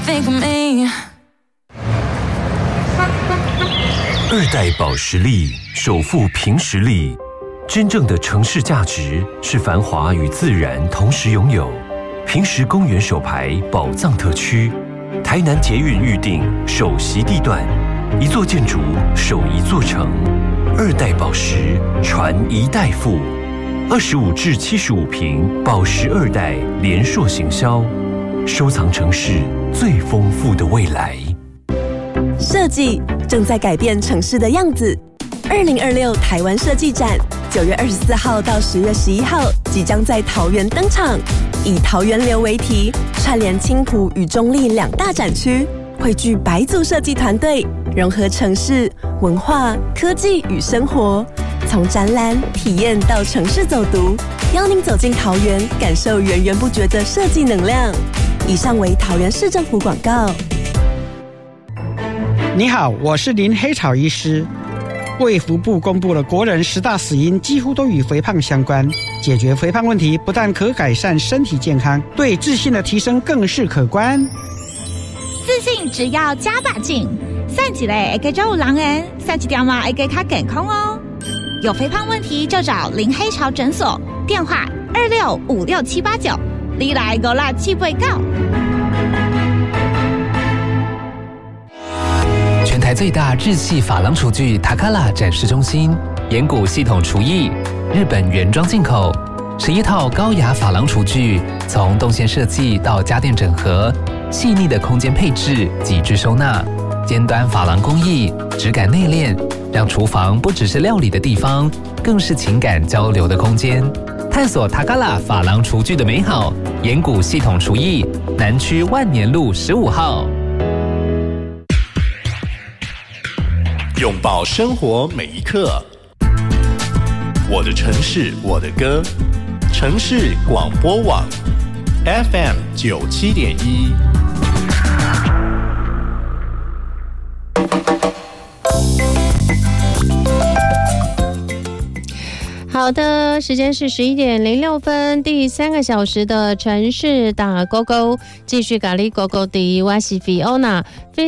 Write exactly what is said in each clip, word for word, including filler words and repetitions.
think of me。 二代保时力首富凭实力，真正的城市价值是繁华与自然同时拥有。凭实公园首排宝藏特区，台南捷运预定首席地段，一座建筑守一座城。二代保时传一代富，二十五至七十五坪保时二代联硕行销，收藏城市最丰富的未来。 设计正在改变城市的样子。二零二六台湾设计展，九月二十四号到十月十一号即将在桃园登场，以桃园流为题，串联青埔与中壢两大展区，汇聚百组设计团队，融合城市文化、科技与生活，从展览体验到城市走读，邀您走进桃园，感受源源不绝的设计能量。以上为桃园市政府广告。 你好，我是林黑草医师。卫福部公布了国人十大死因几乎都与肥胖相关，解决肥胖问题不但可改善身体健康，对自信的提升更是可观。 自信只要加把劲，散起来会给周五狼人，散起掉嘛会给他健康哦。有肥胖问题就找林黑潮诊所，电话二六五六七八九，你来我啦七八九。 全台最大日系珐琅厨具塔卡拉展示中心，岩谷系统厨艺，日本原装进口，十一套高雅珐琅厨具，从动线设计到家电整合，细腻的空间配置，极致收纳，尖端珐琅工艺，质感内敛，让厨房不只是料理的地方，更是情感交流的空间。探索塔卡拉珐琅厨具的美好，岩谷系统厨艺，南区万年路十五号。 拥抱生活每一刻，我的城市我的歌，城市广播网 F M 九七点一。 好的，时间是十一点零六分，第三个小时的城市打勾勾，继续咖喱勾勾的，我是 Fiona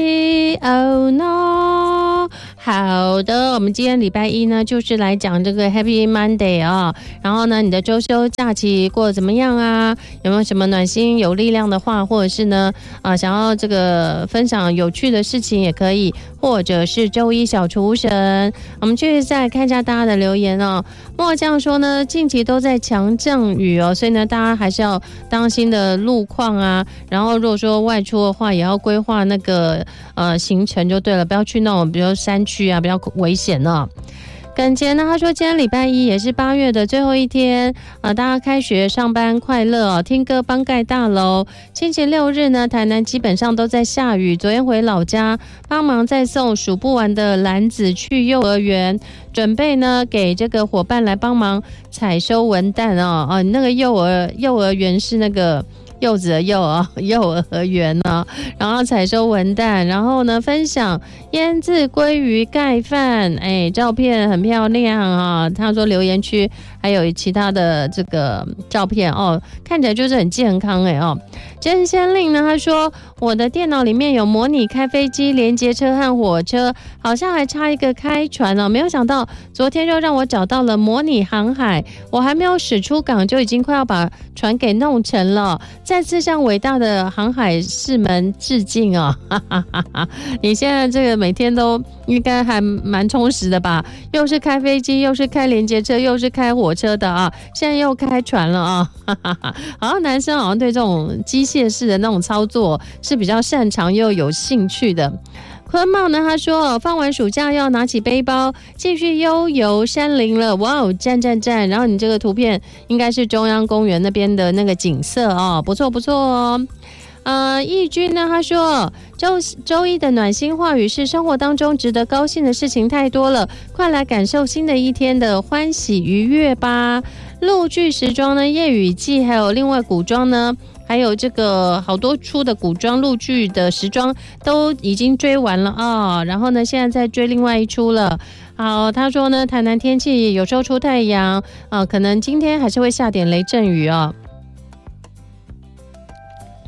Fiona。好的，我们今天礼拜一呢，就是来讲这个 Happy Monday 啊、哦。然后呢，你的周休假期过得怎么样啊？有没有什么暖心有力量的话，或者是呢，啊、呃，想要这个分享有趣的事情也可以，或者是周一小厨神。我们继续再看一下大家的留言哦。莫这样说呢，近期都在强降雨哦，所以呢，大家还是要当心的路况啊。然后如果说外出的话，也要规划那个呃行程就对了，不要去那种比如山区啊，比较危险哦。耿杰呢，他说今天礼拜一也是八月的最后一天啊、呃，大家开学上班快乐哦，听歌帮盖大楼。星期六日呢，台南基本上都在下雨。昨天回老家帮忙再送数不完的篮子去幼儿园，准备呢给这个伙伴来帮忙采收文旦哦哦，那个幼儿幼儿园是那个。柚子的柚啊，幼儿园呢，然后采收文旦，然后呢分享腌制鲑鱼盖饭，哎，照片很漂亮啊。他说留言区还有其他的这个照片哦，看起来就是很健康哎哦。真仙令呢，他说我的电脑里面有模拟开飞机、连接车和火车，好像还差一个开船哦。没有想到昨天就让我找到了模拟航海，我还没有驶出港就已经快要把船给弄成了。再次向伟大的航海士们致敬哦！哈哈哈哈，你现在这个每天都应该还蛮充实的吧？又是开飞机，又是开连接车，又是开火车的啊！现在又开船了啊！哈哈哈，好像男生好像对这种机械式的那种操作是比较擅长又有兴趣的。坤茂呢，他说放完暑假要拿起背包继续悠游山林了，哇哦，赞赞赞！然后你这个图片应该是中央公园那边的那个景色哦，不错不错哦。呃，义军呢，他说周周一的暖心话语是生活当中值得高兴的事情太多了，快来感受新的一天的欢喜愉悦吧。陆剧时装呢，夜雨季还有另外古装呢。还有这个好多出的古装陆剧的时装都已经追完了啊、哦，然后呢，现在在追另外一出了。好，他说呢，台南天气有时候出太阳啊、呃，可能今天还是会下点雷阵雨哦。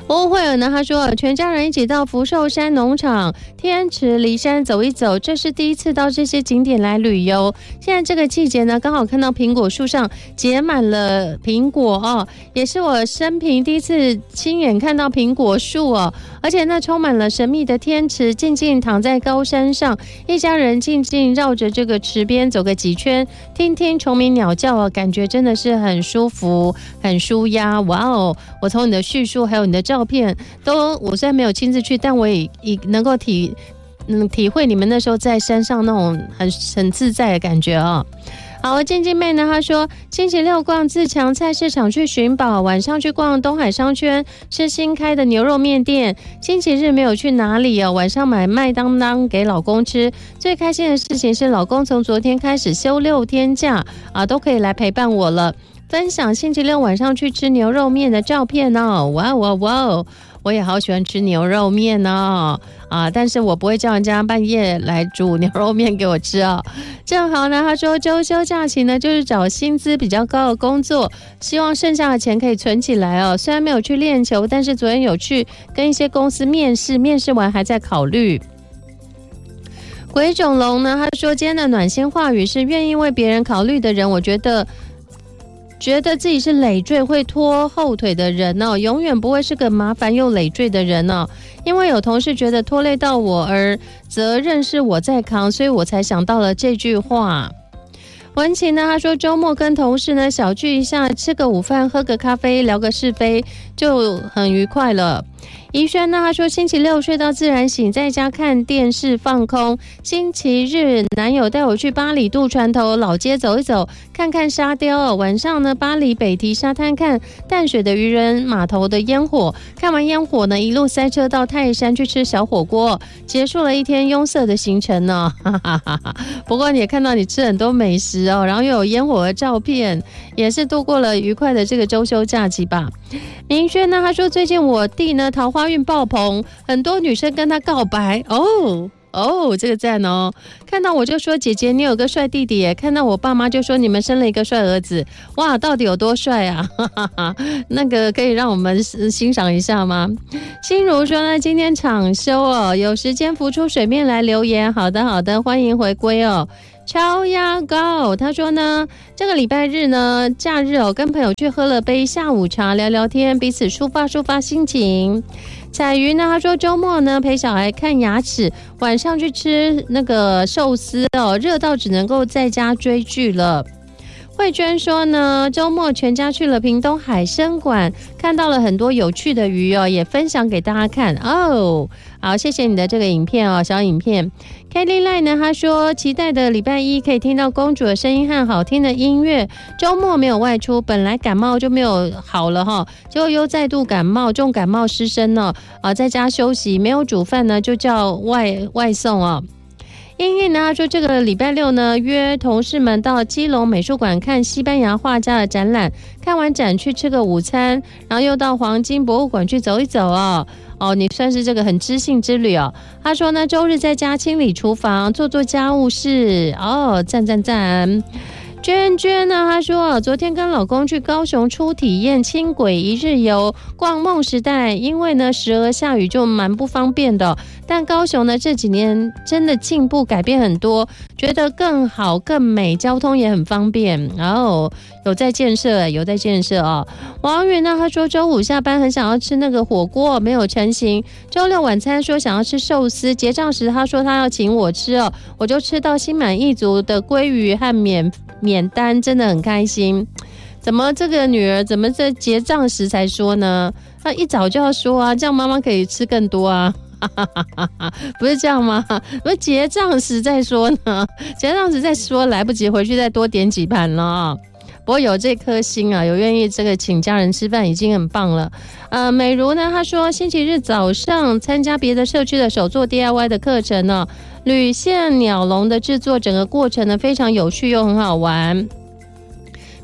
吴慧尔呢，他说全家人一起到福寿山农场、天池梨山走一走，这是第一次到这些景点来旅游。现在这个季节呢，刚好看到苹果树上结满了苹果哦，也是我生平第一次亲眼看到苹果树哦，而且那充满了神秘的天池，静静躺在高山上，一家人静静绕着这个池边走个几圈，听听虫鸣鸟叫哦，感觉真的是很舒服、很舒压。哇哦！我从你的叙述还有你的照片都，我虽然没有亲自去，但我也也能够体嗯体会你们那时候在山上那种很很自在的感觉哦。好，静静妹呢，她说星期六逛自强菜市场去寻宝，晚上去逛东海商圈吃新开的牛肉面店。星期日没有去哪里哦，晚上买麦当当给老公吃。最开心的事情是老公从昨天开始休六天假啊，都可以来陪伴我了。分享星期六晚上去吃牛肉面的照片哦，哇哇哇！我也好喜欢吃牛肉面哦，啊，但是我不会叫人家半夜来煮牛肉面给我吃哦。正好呢，他说周休假期呢，就是找薪资比较高的工作，希望剩下的钱可以存起来哦。虽然没有去练球，但是昨天有去跟一些公司面试，面试完还在考虑。鬼冢龙呢，他说今天的暖心话语是愿意为别人考虑的人，我觉得。觉得自己是累赘会拖后腿的人哦，永远不会是个麻烦又累赘的人哦。因为有同事觉得拖累到我，而责任是我在扛，所以我才想到了这句话。文琪呢，他说周末跟同事呢小聚一下，吃个午饭，喝个咖啡，聊个是非，就很愉快了。怡轩呢，他说星期六睡到自然醒，在家看电视放空。星期日男友带我去巴黎渡船头老街走一走，看看沙雕。晚上呢，巴黎北堤沙滩看淡水的渔人码头的烟火。看完烟火呢，一路塞车到泰山去吃小火锅，结束了一天拥塞的行程呢。不过你也看到你吃很多美食哦，然后又有烟火的照片，也是度过了愉快的这个周休假期吧。明轩呢，他说最近我弟呢桃花运爆棚，很多女生跟他告白哦哦，这个赞哦！看到我就说姐姐你有个帅弟弟耶，看到我爸妈就说你们生了一个帅儿子，哇，到底有多帅啊？那个可以让我们欣赏一下吗？心如说呢，今天场休哦，有时间浮出水面来留言。好的好的，欢迎回归哦。超牙膏，他说呢，这个礼拜日呢，假日哦，跟朋友去喝了杯下午茶，聊聊天，彼此抒发抒发心情。彩鱼呢，他说周末呢陪小孩看牙齿，晚上去吃那个寿司哦，热到只能够在家追剧了。慧娟说呢，周末全家去了屏东海参馆，看到了很多有趣的鱼哦，也分享给大家看哦。好，谢谢你的这个影片哦，小影片。Kelly Line 呢，他说期待的礼拜一可以听到公主的声音和好听的音乐。周末没有外出，本来感冒就没有好了哈，结果又再度感冒，重感冒失声呢，啊，在家休息，没有煮饭呢，就叫外外送哦。英英呢，他说这个礼拜六呢，约同事们到基隆美术馆看西班牙画家的展览，看完展去吃个午餐，然后又到黄金博物馆去走一走哦。哦，你算是这个很知性之旅哦。他说呢，周日在家清理厨房，做做家务事。哦，赞赞赞。娟娟呢，她说昨天跟老公去高雄初体验轻轨一日游，逛梦时代，因为呢时而下雨就蛮不方便的，但高雄呢这几年真的进步改变很多，觉得更好更美，交通也很方便，然后有在建设有在建设哦。王云呢，他说周五下班很想要吃那个火锅，没有成型。周六晚餐说想要吃寿司，结账时他说他要请我吃哦，我就吃到心满意足的鲑鱼和免免单，真的很开心。怎么这个女儿怎么在结账时才说呢？她一早就要说啊，这样妈妈可以吃更多啊。不是这样吗？不是结账时再说呢？结账时再说，来不及回去再多点几盘了。不过有这颗心啊，有愿意这个请家人吃饭已经很棒了。呃，美如呢，她说星期日早上参加别的社区的手作 D I Y 的课程呢，铝线鸟笼的制作，整个过程呢非常有趣又很好玩。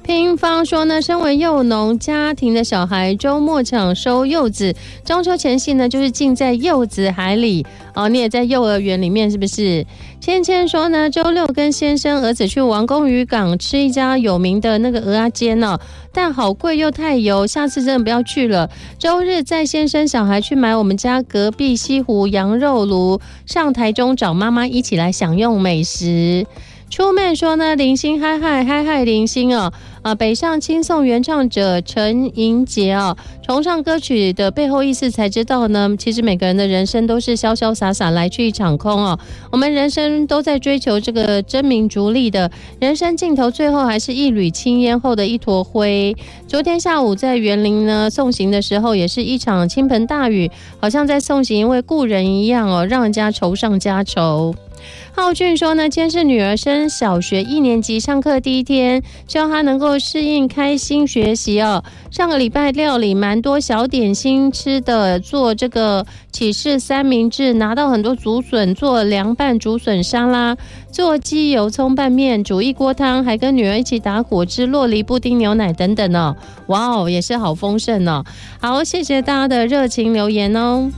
平方说呢，身为幼农家庭的小孩，周末抢收柚子，中秋前夕呢，就是浸在柚子海里哦。你也在幼儿园里面是不是？芊芊说呢，周六跟先生儿子去王公渔港吃一家有名的那个蚵仔煎哦，但好贵又太油，下次真的不要去了。周日载先生小孩去买我们家隔壁西湖羊肉炉，上台中找妈妈一起来享用美食。出妹说呢，零星嗨嗨嗨嗨零星哦，啊，北上轻颂原唱者陈莹洁哦，重唱歌曲的背后意思才知道呢，其实每个人的人生都是潇潇洒洒来去一场空哦，我们人生都在追求这个争名逐利的，人生尽头最后还是一缕青烟后的一坨灰。昨天下午在园林呢送行的时候，也是一场倾盆大雨，好像在送行一位故人一样哦，让人家愁上加愁。浩俊说呢，今天是女儿升小学一年级上课第一天，希望她能够适应开心学习哦。上个礼拜料理蛮多小点心吃的，做这个起士三明治，拿到很多竹笋，做凉拌竹笋沙拉，做鸡油葱拌面，煮一锅汤，还跟女儿一起打果汁、酪梨布丁、牛奶等等哦。哇哦，也是好丰盛哦。好，谢谢大家的热情留言哦。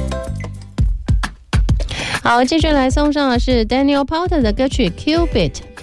好，继续来送上的是 Daniel Powter 的歌曲 Cupid。